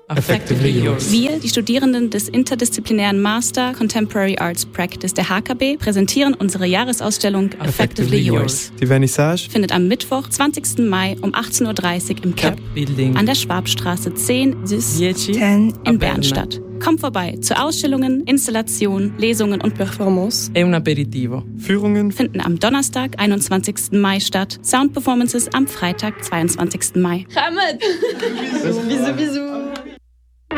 Effectively Yours. Wir, die Studierenden des interdisziplinären Master Contemporary Arts Practice der HKB, präsentieren unsere Jahresausstellung Effectively Yours. Die Vernissage Findet am Mittwoch, 20. Mai um 18.30 Uhr im CAP Building an der Schwabstraße 10 10 in Bern statt. Kommt vorbei zu Ausstellungen, Installationen, Lesungen und Performances. e un aperitivo. Führungen Finden am Donnerstag, 21. Mai statt. Sound-Performances am Freitag, 22. Mai. Kommt! Bisous, bisous.